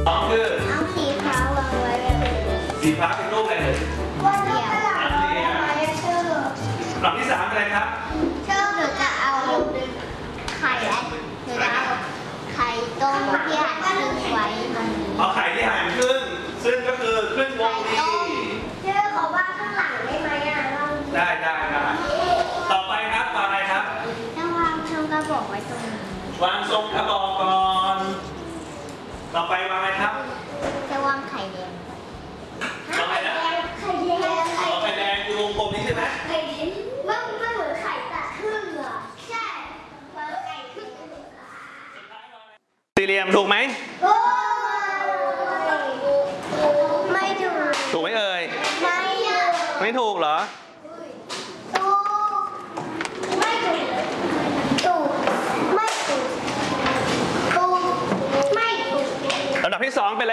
สองคือเอาสีฟ้าวางไว้แบบนี้สีฟ้าเป็นรูปอะไรเลยว่าเดียวลำที่สามเป็นอะไรครับหนูจะเอาไข่และหนูจะเอาไข่ต้มที่หั่นครึ่งไว้ตรงนี้เอาไข่ที่หั่นครึ่งซึ่งก็คือครึ่งวงรีขอว่าข้างหลังได้ไหมอ่ะได้ต่อไปครับวางอะไรครับต้องวางทรงกระบอกไว้ตรงนี้วางทรงกระบอกก่อนต่อไปวางอะไรครับจะวางไข่แดงวางอะไรนะไข่แดงไข่แดงอยู่วงกลมนี้ใช่ไหมไข่แดงมันเหมือนไข่ตัดครึ่งเหรอใช่วางไข่ครึ่งสี่เหลี่ยมถูกไหมไม่ถูกถูกไหมเอ่ยไม่ถูกเหรอไม่ถูกไม่ถูกไม่ถูกลำดับที่สองเป็นอะไร